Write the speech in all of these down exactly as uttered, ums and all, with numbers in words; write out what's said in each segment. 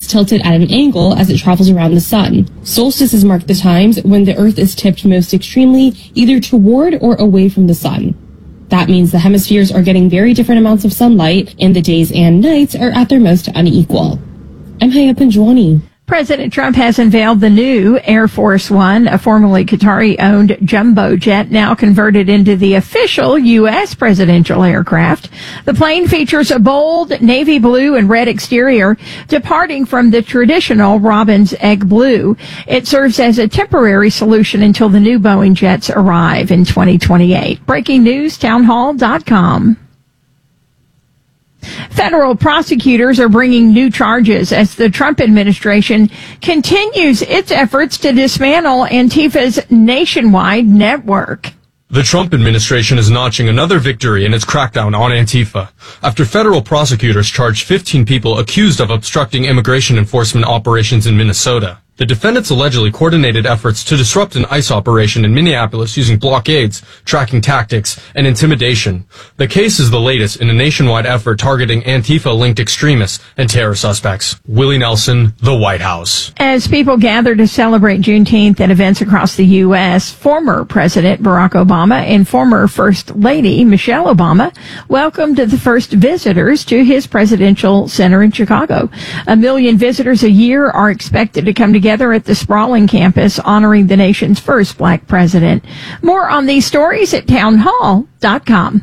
tilted at an angle as it travels around the sun. Solstices mark the times when the Earth is tipped most extremely, either toward or away from the sun. That means the hemispheres are getting very different amounts of sunlight, and the days and nights are at their most unequal. I'm Haya Panjwani. President Trump has unveiled the new Air Force One, a formerly Qatari-owned jumbo jet now converted into the official U S presidential aircraft. The plane features a bold navy blue and red exterior, departing from the traditional robin's egg blue. It serves as a temporary solution until the new Boeing jets arrive in twenty twenty-eight. Breaking news, townhall dot com. Federal prosecutors are bringing new charges as the Trump administration continues its efforts to dismantle Antifa's nationwide network. The Trump administration is notching another victory in its crackdown on Antifa after federal prosecutors charged fifteen people accused of obstructing immigration enforcement operations in Minnesota. The defendants allegedly coordinated efforts to disrupt an ICE operation in Minneapolis using blockades, tracking tactics, and intimidation. The case is the latest in a nationwide effort targeting Antifa-linked extremists and terror suspects. Willie Nelson, The White House. As people gather to celebrate Juneteenth at events across the U S, former President Barack Obama and former First Lady Michelle Obama welcomed the first visitors to his presidential center in Chicago. A million visitors a year are expected to come together at the sprawling campus honoring the nation's first black president. More on these stories at townhall dot com.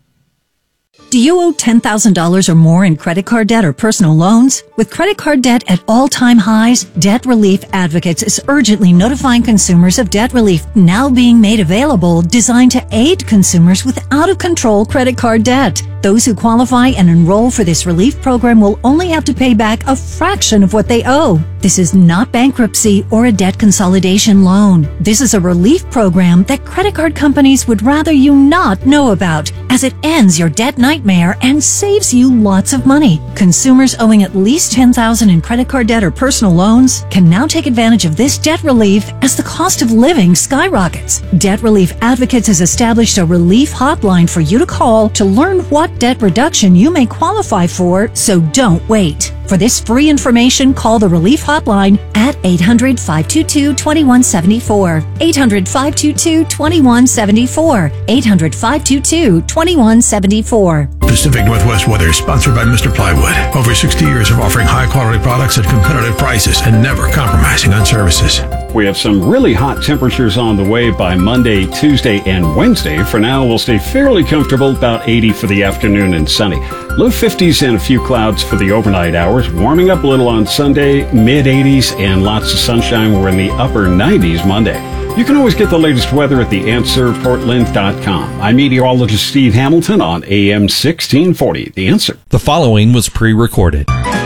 Do you owe ten thousand dollars or more in credit card debt or personal loans? With credit card debt at all-time highs, Debt Relief Advocates is urgently notifying consumers of debt relief now being made available, designed to aid consumers with out-of-control credit card debt. Those who qualify and enroll for this relief program will only have to pay back a fraction of what they owe. This is not bankruptcy or a debt consolidation loan. This is a relief program that credit card companies would rather you not know about, as it ends your debt nightmare and saves you lots of money. Consumers owing at least ten thousand dollars in credit card debt or personal loans can now take advantage of this debt relief as the cost of living skyrockets. Debt Relief Advocates has established a relief hotline for you to call to learn what debt reduction you may qualify for, so don't wait. For this free information, call the Relief Hotline at eight hundred, five two two, two one seven four. eight hundred, five two two, two one seven four. eight hundred, five two two, two one seven four. Pacific Northwest Weather, sponsored by Mister Plywood. Over sixty years of offering high-quality products at competitive prices and never compromising on services. We have some really hot temperatures on the way by Monday, Tuesday, and Wednesday. For now, we'll stay fairly comfortable, about eighty for the afternoon and sunny. Low fifties and a few clouds for the overnight hours. Warming up a little on Sunday, mid eighties, and lots of sunshine. We're in the upper nineties Monday. You can always get the latest weather at the answer portland dot com. I'm meteorologist Steve Hamilton on A M sixteen forty. The Answer. The following was pre-recorded.